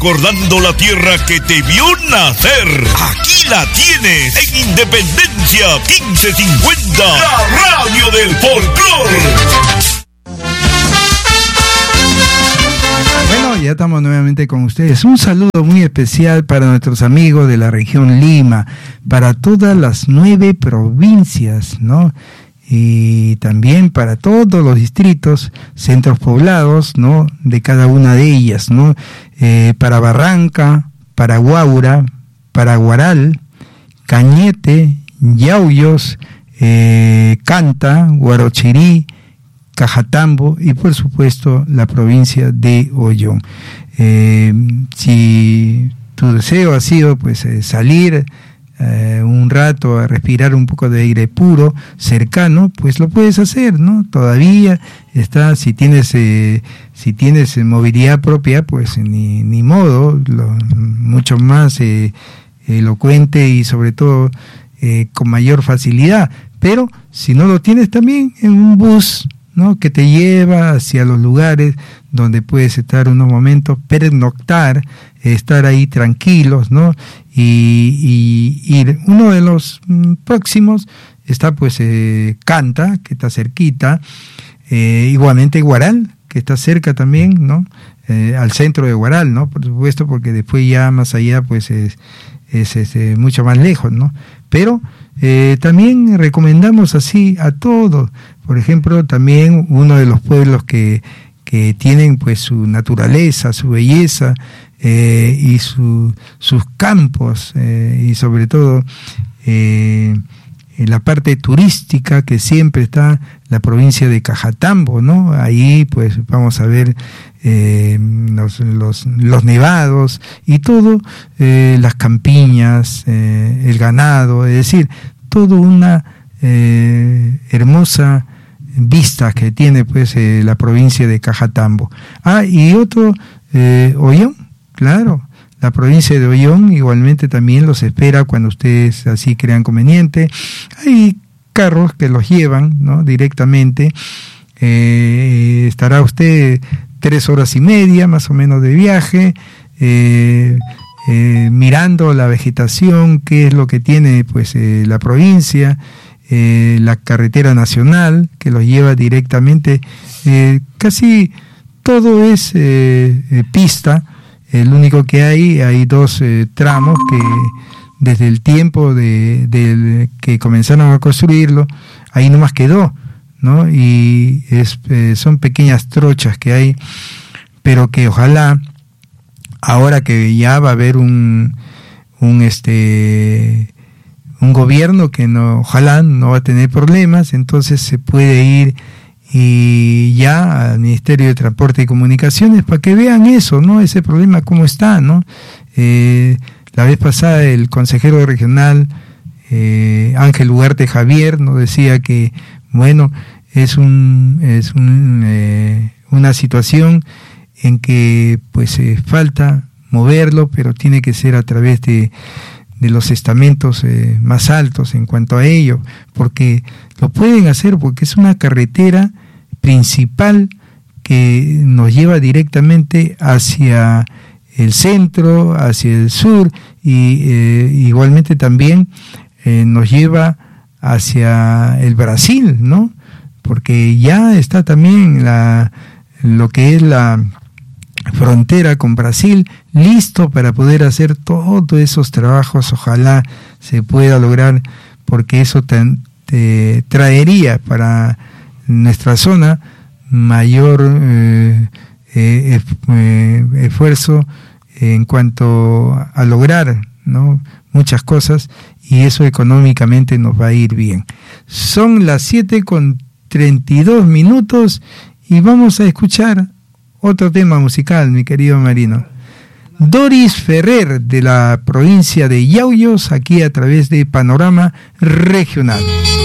Recordando la tierra que te vio nacer. Aquí la tienes, en Independencia 1550, la radio del folclor. Bueno, ya estamos nuevamente con ustedes. Un saludo muy especial para nuestros amigos de la región Lima, para todas las 9 provincias, ¿no? Y también para todos los distritos, centros poblados, ¿no? De cada una de ellas, ¿no? Para Barranca, para Guaura, para Guaral, Cañete, Yauyos, Canta, Guarochirí, Cajatambo y por supuesto la provincia de Ollón. Si tu deseo ha sido pues salir un rato a respirar un poco de aire puro, cercano, pues lo puedes hacer, ¿no? Todavía está, si tienes movilidad propia, pues ni modo, mucho más elocuente y sobre todo con mayor facilidad. Pero si no lo tienes también en un bus, ¿no? Que te lleva hacia los lugares donde puedes estar unos momentos, pernoctar, estar ahí tranquilos, ¿no? Y uno de los próximos está pues Canta, que está cerquita, igualmente Guaral, que está cerca también, ¿no? Al centro de Guaral, ¿no? Por supuesto, porque después ya más allá pues es mucho más lejos, ¿no? Pero también recomendamos así a todos. Por ejemplo, también uno de los pueblos que tienen pues su naturaleza, su belleza y sus campos y sobre todo en la parte turística que siempre está la provincia de Cajatambo, ¿no? Ahí pues vamos a ver los nevados y todo, las campiñas, el ganado, es decir, toda una hermosa vista que tiene pues la provincia de Cajatambo. Y otro, Ollón, claro, la provincia de Ollón igualmente también los espera cuando ustedes así crean conveniente. Hay carros que los llevan, ¿no? Directamente. Estará usted 3 horas y media más o menos de viaje, mirando la vegetación, qué es lo que tiene pues la provincia, la carretera nacional que los lleva directamente, casi todo es pista. El único que hay 2 tramos que desde el tiempo de que comenzaron a construirlo, ahí nomás quedó, ¿no? Y son pequeñas trochas que hay, pero que ojalá, ahora que ya va a haber un gobierno que ojalá no va a tener problemas, entonces se puede ir y ya al Ministerio de Transporte y Comunicaciones para que vean eso, ¿no? Ese problema cómo está, ¿no? La vez pasada el consejero regional Ángel Ugarte Javier nos decía que bueno, es una situación en que pues falta moverlo, pero tiene que ser a través de los estamentos más altos en cuanto a ello, porque lo pueden hacer porque es una carretera principal que nos lleva directamente hacia el centro, hacia el sur y igualmente también nos lleva hacia el Brasil, ¿no? Porque ya está también lo que es la frontera con Brasil listo para poder hacer todos esos trabajos. Ojalá se pueda lograr, porque eso te traería para nuestra zona mayor esfuerzo en cuanto a lograr, ¿no? Muchas cosas, y eso económicamente nos va a ir bien. Son las 7:32 y vamos a escuchar otro tema musical, mi querido Marino. Doris Ferrer, de la provincia de Yauyos, aquí a través de Panorama Regional.